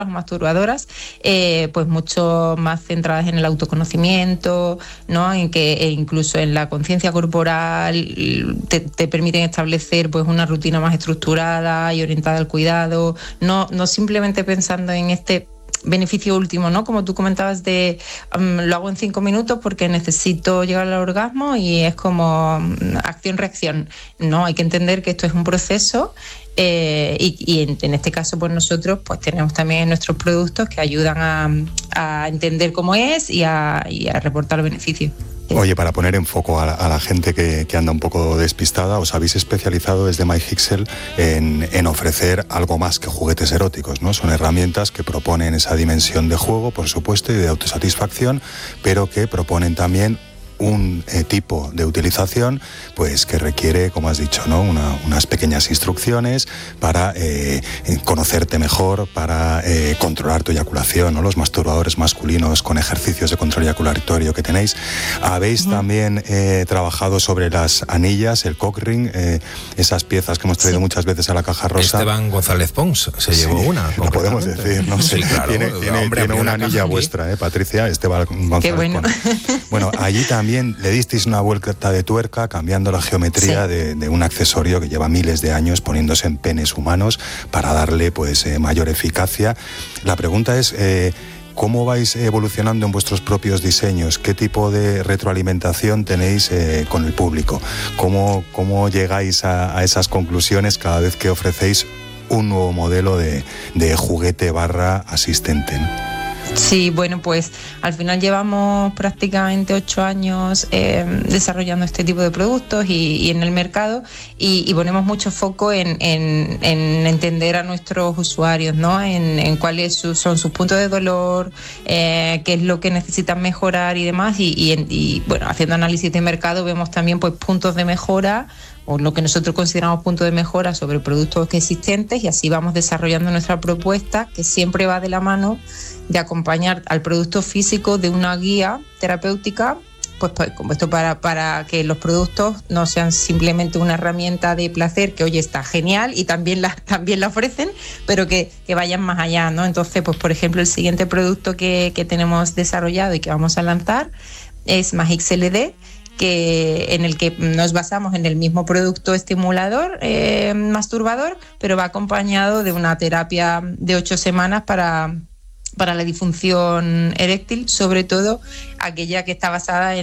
masturbadoras, pues mucho más centradas en el autoconocimiento, ¿no? En que incluso en la conciencia corporal te permiten establecer pues una rutina más estructurada y orientada al cuidado, no simplemente pensando en este beneficio último, ¿no? Como tú comentabas de lo hago en 5 minutos porque necesito llegar al orgasmo y es como acción-reacción. No, hay que entender que esto es un proceso y en este caso pues nosotros pues tenemos también nuestros productos que ayudan a entender cómo es y a reportar los beneficios. Oye, para poner en foco a la gente que anda un poco despistada, os habéis especializado desde MyHixel en ofrecer algo más que juguetes eróticos, ¿no? Son herramientas que proponen esa dimensión de juego, por supuesto, y de autosatisfacción, pero que proponen también un tipo de utilización pues que requiere, como has dicho, ¿no? unas pequeñas instrucciones para conocerte mejor, para controlar tu eyaculación, ¿no? Los masturbadores masculinos con ejercicios de control eyaculatorio que tenéis. Habéis también trabajado sobre las anillas, el cock ring, esas piezas que hemos traído muchas veces a la Caja Rosa. Esteban González Pons se llevó una. Lo podemos decir, ¿no? Sí, claro, tiene una anilla vuestra, Patricia, Esteban González. Qué bueno. Pons. Bueno, allí también le disteis una vuelta de tuerca cambiando la geometría de un accesorio que lleva miles de años poniéndose en penes humanos para darle pues mayor eficacia. La pregunta es ¿cómo vais evolucionando en vuestros propios diseños? ¿Qué tipo de retroalimentación tenéis con el público? ¿Cómo llegáis a esas conclusiones cada vez que ofrecéis un nuevo modelo de juguete / asistente? Sí, bueno, pues al final llevamos prácticamente 8 años desarrollando este tipo de productos y en el mercado y ponemos mucho foco en entender a nuestros usuarios, ¿no? En cuáles son sus puntos de dolor, qué es lo que necesitan mejorar y demás y bueno, haciendo análisis de mercado vemos también pues puntos de mejora o lo que nosotros consideramos puntos de mejora sobre productos existentes y así vamos desarrollando nuestra propuesta que siempre va de la mano de acompañar al producto físico de una guía terapéutica, pues como esto para que los productos no sean simplemente una herramienta de placer que oye está genial y también la ofrecen, pero que vayan más allá, ¿no? Entonces, pues por ejemplo, el siguiente producto que tenemos desarrollado y que vamos a lanzar es MyHixel ED, en el que nos basamos en el mismo producto estimulador masturbador, pero va acompañado de una terapia de 8 semanas para la disfunción eréctil, sobre todo aquella que está basada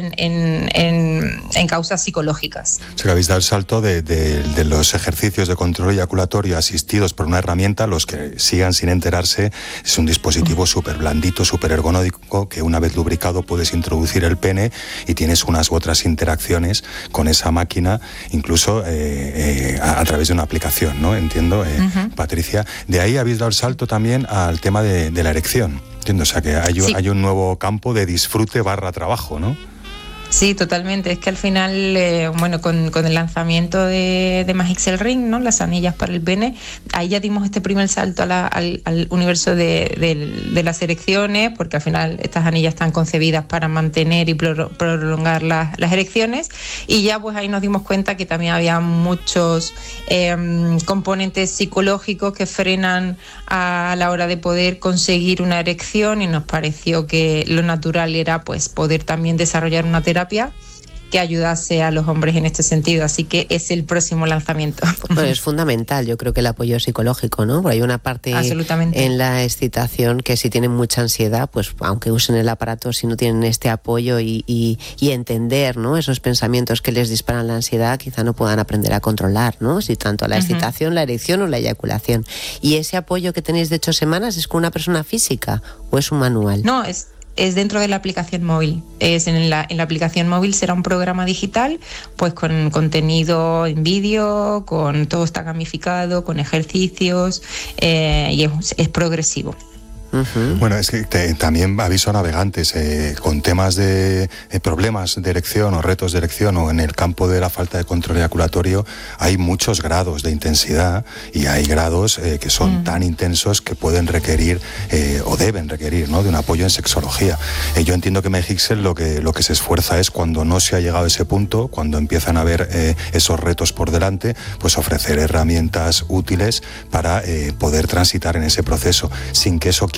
en causas psicológicas. O sea, que habéis dado el salto de los ejercicios de control eyaculatorio asistidos por una herramienta, los que sigan sin enterarse, es un dispositivo súper blandito, súper ergonómico, que una vez lubricado puedes introducir el pene y tienes unas u otras interacciones con esa máquina, incluso a través de una aplicación, ¿no? Entiendo, Patricia. De ahí habéis dado el salto también al tema de la erección. Entiendo, o sea que hay un nuevo campo de disfrute / trabajo, ¿no? Sí, totalmente. Es que al final, bueno, con el lanzamiento de MyHixel Ring, ¿no? Las anillas para el pene, ahí ya dimos este primer salto al universo de las erecciones, porque al final estas anillas están concebidas para mantener y prolongar las erecciones, y ya pues ahí nos dimos cuenta que también había muchos componentes psicológicos que frenan a la hora de poder conseguir una erección, y nos pareció que lo natural era pues poder también desarrollar una terapia que ayudase a los hombres en este sentido, así que es el próximo lanzamiento. Bueno, es fundamental, yo creo que el apoyo psicológico, ¿no? Porque hay una parte en la excitación que si tienen mucha ansiedad, pues aunque usen el aparato, si no tienen este apoyo y entender, ¿no? Esos pensamientos que les disparan la ansiedad, quizá no puedan aprender a controlar, ¿no? Si tanto la excitación, la erección o la eyaculación. ¿Y ese apoyo que tenéis de 8 semanas es con una persona física o es un manual? No, es dentro de la aplicación móvil. En la aplicación móvil será un programa digital, pues con contenido en vídeo, todo está gamificado, con ejercicios y es progresivo. Bueno, es que también aviso a navegantes con temas de problemas de erección o retos de erección, o en el campo de la falta de control eyaculatorio, hay muchos grados de intensidad, y hay grados que son tan intensos que pueden requerir o deben requerir, ¿no?, de un apoyo en sexología. Yo entiendo que MyHIXL lo que se esfuerza es, cuando no se ha llegado a ese punto, cuando empiezan a haber esos retos por delante, pues ofrecer herramientas útiles para poder transitar en ese proceso, sin que eso